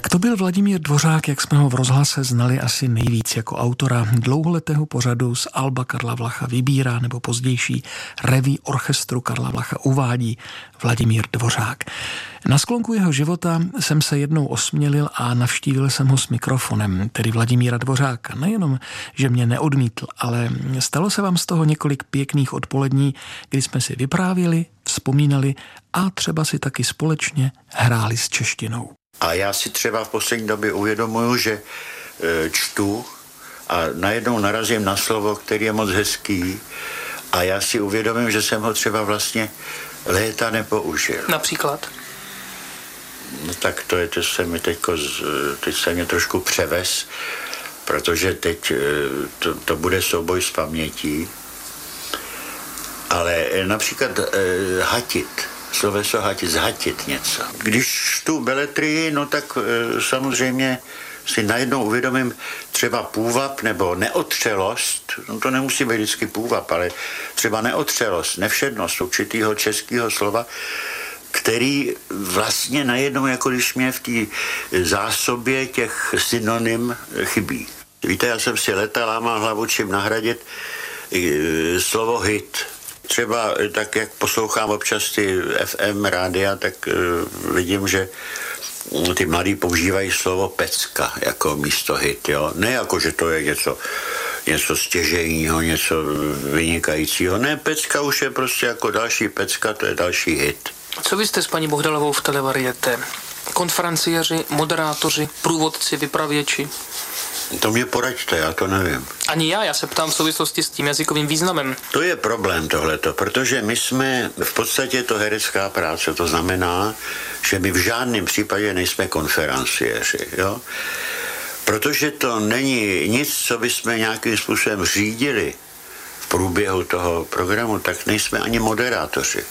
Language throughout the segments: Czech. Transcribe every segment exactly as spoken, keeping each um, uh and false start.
Tak to byl Vladimír Dvořák, jak jsme ho v rozhlase znali asi nejvíc, jako autora dlouholetého pořadu z alba Karla Vlacha vybírá, nebo pozdější reví orchestru Karla Vlacha uvádí Vladimír Dvořák. Na sklonku jeho života jsem se jednou osmělil a navštívil jsem ho s mikrofonem, tedy Vladimíra Dvořáka. Nejenom, že mě neodmítl, ale stalo se vám z toho několik pěkných odpolední, kdy jsme si vyprávěli, vzpomínali a třeba si taky společně hráli s češtinou. A já si třeba v poslední době uvědomuju, že e, čtu a najednou narazím na slovo, který je moc hezký a já si uvědomím, že jsem ho třeba vlastně léta nepoužil. Například? No tak to je, to se mi teďko, teď se mě trošku převez, protože teď to, to bude souboj s pamětí, ale například e, hatit. Sloveso hatit, zhatit něco. Když čtu beletrii, no tak e, samozřejmě si najednou uvědomím třeba půvab nebo neotřelost, no to nemusí být vždycky půvab, ale třeba neotřelost, nevšednost určitýho českého slova, který vlastně najednou, jako když mě v té zásobě těch synonym chybí. Víte, já jsem si leta lámal hlavu, čím nahradit e, slovo hit. Třeba tak, jak poslouchám občas ty F M rádia, tak uh, vidím, že ty mladí používají slovo pecka jako místo hit, jo. Ne jako, že to je něco, něco stěžejního, něco vynikajícího. Ne, pecka už je prostě jako další pecka, to je další hit. Co vy jste s paní Bohdalovou v televariete? Konferenciéři, moderátoři, průvodci, vypravěči? To mě poraďte, já to nevím. Ani já, já se ptám v souvislosti s tím jazykovým významem. To je problém tohleto, protože my jsme, v podstatě to herecká práce, to znamená, že my v žádném případě nejsme konferenciéři, jo? Protože to není nic, co bychom nějakým způsobem řídili v průběhu toho programu, tak nejsme ani moderátoři.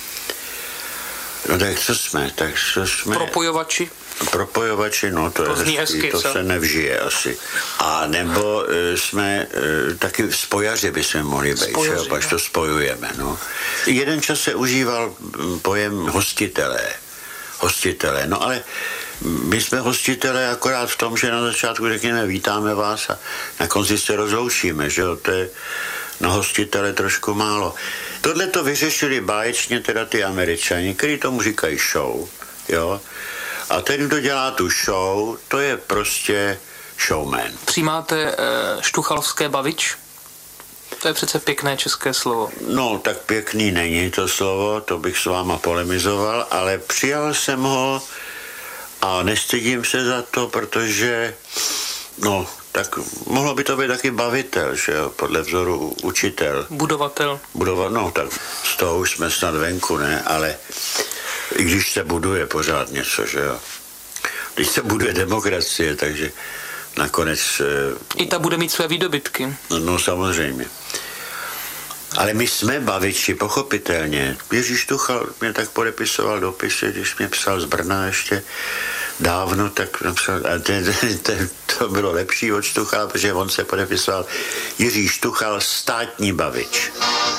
No tak co jsme? Tak co jsme? Propojovači? Propojovači, no to, to je hezký, to se nevžije asi. A nebo e, jsme e, taky spojaři by jsme mohli být, spojaři, že pač to spojujeme, no. Jeden čas se užíval pojem hostitelé. Hostitelé, no ale my jsme hostitelé akorát v tom, že na začátku řekněme vítáme vás a na konci se rozloučíme, že jo, to je na hostitele trošku málo. Tohle to vyřešili báječně teda ty Američani, který tomu říkají show, jo. A ten, kdo dělá tu show, to je prostě showman. Přijímáte e, štuchalovské bavič? To je přece pěkné české slovo. No, tak pěkný není to slovo, to bych s váma polemizoval, ale přijal jsem ho a nestydím se za to, protože, no, tak mohlo by to být taky bavitel, že jo, podle vzoru učitel. Budovatel. Budovat, no, tak z toho už jsme snad venku, ne, ale i když se buduje pořád něco, že jo. Když se buduje demokracie, takže nakonec... I ta bude mít své výdobytky. No, no samozřejmě. Ale my jsme baviči, pochopitelně. Jiří Tuchal mě tak podepisoval dopisy, když mě psal z Brna ještě dávno, tak napsal, a ten, ten, to bylo lepší od Štuchala, protože on se podepisoval Jiří Štuchal, státní bavič.